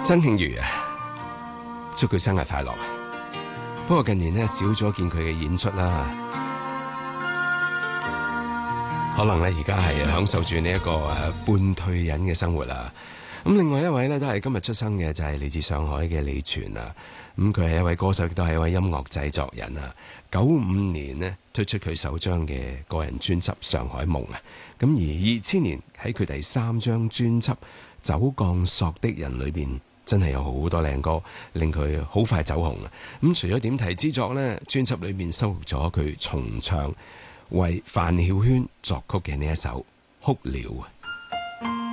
曾慶瑜啊，祝佢生日快樂。不過近年呢，少咗見佢嘅演出啦，可能咧而家係享受住呢一個半退隱嘅生活啦。咁另外一位呢，都係今日出生嘅，就係嚟自上海嘅李泉啊。咁佢係一位歌手，亦都係一位音樂製作人啊。95年呢，推出佢首張嘅個人專輯《上海夢》啊。咁而2000年喺佢第3張專輯《走鋼索的人》裏邊，真係有好多靚歌，令佢好快走紅啊。咁除咗點題之作呢，專輯裏面收錄咗佢重唱為范曉萱作曲嘅呢一首《哭了》啊。